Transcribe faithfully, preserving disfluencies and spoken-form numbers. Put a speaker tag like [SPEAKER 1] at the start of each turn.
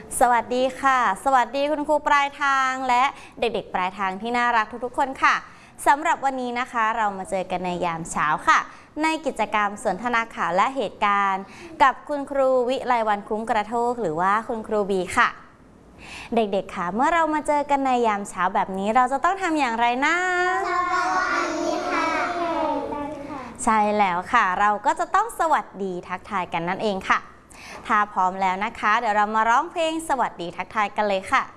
[SPEAKER 1] สวัสดีค่ะสวัสดีคุณครูปลายทางและเด็กๆปลายทางที่น่ารักทุกๆคนค่ะสำหรับวันนี้นะคะเรามาเจอกันในยามเช้าค่ะในกิจกรรมสนทนาข่าวและเหตุการณ์กับคุณครูวิไลวรรณคุ้มกระโทกหรือว่าคุณครูบีค่ะเด็กๆค่ะเมื่อเรามาเจอกันในยามเช้าแบบนี้เราจะต้องทำอย่างไรนะสวัสดีค่ะใช่แล้วค่ะเราก็จะต้องสวัสดีทักทายกันนั่นเองค่ะถ้าพร้อมแล้วนะคะเดี๋ยวเรามาร้องเพลงสวัสดีทักทายกันเลยค่ะ